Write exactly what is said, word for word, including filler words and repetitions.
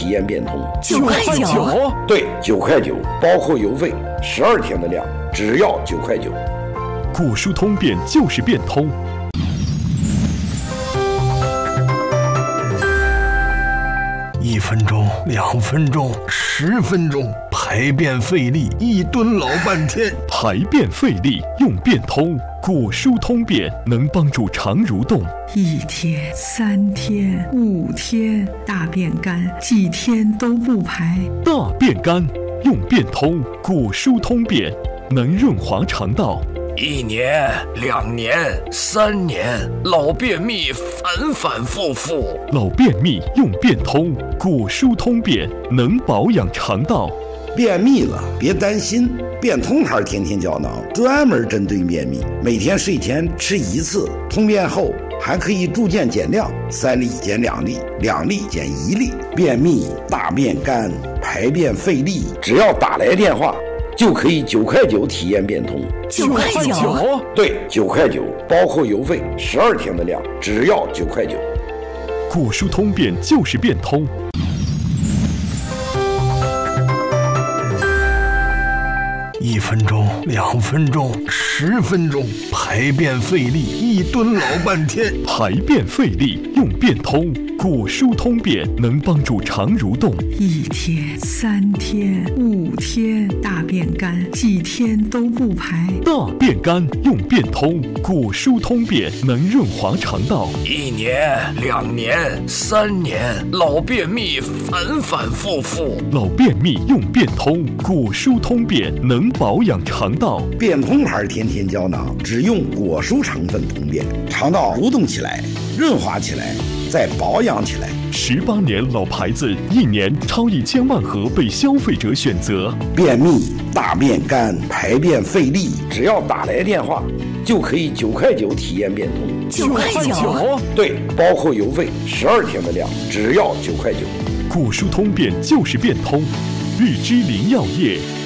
体验变通。 九块九？ 对，九块九，包括邮费，十二天的量，只要九块九。 果蔬通便就是变通。 一分钟，两分钟，十分钟，排便费力，一蹲老半天。 排便费力用变通，果蔬通便能帮助肠蠕动。 一天、三天、五天，大便干，几天都不排。 大便干用变通，果蔬通便能润滑肠道。 一年、两年、三年，老便秘反反复复。 老便秘用变通，果蔬通便能保养肠道。 便秘了别担心，变通牌天天胶囊专门针对便秘，每天睡前吃一次，通便后还可以逐渐减量，三粒减两粒，两粒减一粒。便秘、大便干、排便费力，只要打来电话就可以九块九体验变通。 九块九？ 对，九块九，包括邮费，十二天的量，只要九块九。 果蔬通便就是变通。 一分钟，两分钟，十分钟，排便费力，一蹲老半天。 排便费力用变通，果蔬通便能帮助肠蠕动。 一天、三天、五天，大便干，几天都不排。 大便干用变通，果蔬通便能润滑肠道。 一年、两年、三年，老便秘反反复复。 老便秘用变通，果蔬通便能保养肠道。 变通牌天天胶囊只用果蔬成分通便，肠道蠕动起来，润滑起来，再保养起来。 十八年老牌子，一年超一千万盒被消费者选择。 便秘、大便干、排便费力，只要打来电话就可以九块九体验变通。 九块九？ 对，包括邮费，十二天的量，只要九块九。 果蔬通便就是变通，日之林药业